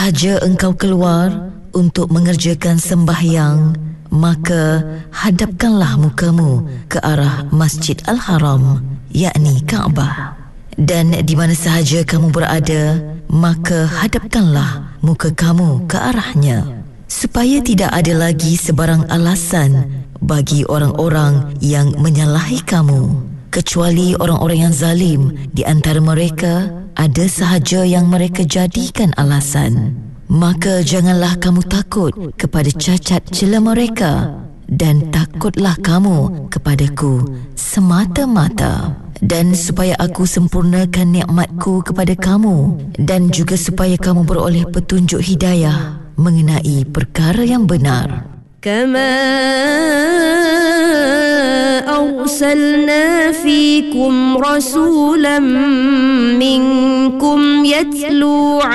Sahaja engkau keluar untuk mengerjakan sembahyang, maka hadapkanlah mukamu ke arah Masjid Al-Haram, yakni Kaabah. Dan di mana sahaja kamu berada, maka hadapkanlah muka kamu ke arahnya, supaya tidak ada lagi sebarang alasan bagi orang-orang yang menyalahi kamu, kecuali orang-orang yang zalim. Di antara mereka ada sahaja yang mereka jadikan alasan. Maka janganlah kamu takut kepada cacat cela mereka, dan takutlah kamu kepadaku semata-mata. Dan supaya aku sempurnakan nikmatku kepada kamu, dan juga supaya kamu beroleh petunjuk hidayah mengenai perkara yang benar. Kama arsalna fikum rasulan minkum yatlu